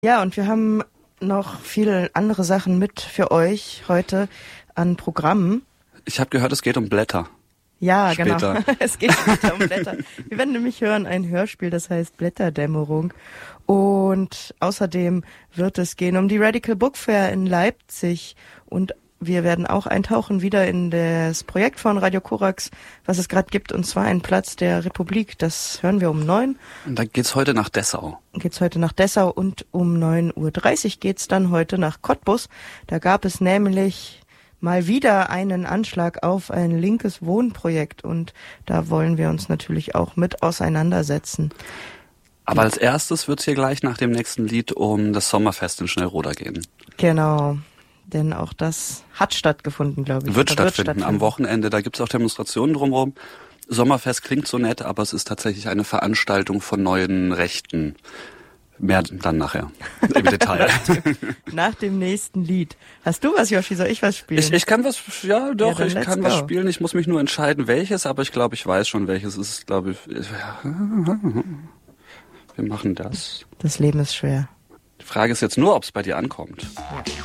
Ja, und wir haben noch viele andere Sachen mit für euch heute an Programmen. Ich habe gehört, es geht um Blätter. Ja, Später. genau. Es geht später um Blätter. Wir werden nämlich hören ein Hörspiel, das heißt Blätterdämmerung. Und außerdem wird es gehen um die Radical Book Fair in Leipzig. Und wir werden auch eintauchen wieder in das Projekt von Radio Korax, was es gerade gibt, und zwar ein Platz der Republik. Das hören wir um 9. Und dann geht's heute nach Dessau. Und um 9:30 Uhr geht's dann heute nach Cottbus. Da gab es nämlich mal wieder einen Anschlag auf ein linkes Wohnprojekt und da wollen wir uns natürlich auch mit auseinandersetzen. Aber als erstes wird's hier gleich nach dem nächsten Lied um das Sommerfest in Schnellroda gehen. Genau. Denn auch das hat stattgefunden, glaube ich. Wird stattfinden am Wochenende. Da gibt's auch Demonstrationen drumherum. Sommerfest klingt so nett, aber es ist tatsächlich eine Veranstaltung von neuen Rechten. Mehr dann nachher, im Detail. Nach dem nächsten Lied. Hast du was, Yoshi? Soll ich was spielen? Ich kann was, ja doch, Ja, ich kann was spielen. Ich muss mich nur entscheiden, welches, aber ich glaube, ich weiß schon, welches es ist, glaube ich. Wir machen das. Das Leben ist schwer. Die Frage ist jetzt nur, ob es bei dir ankommt. Ja.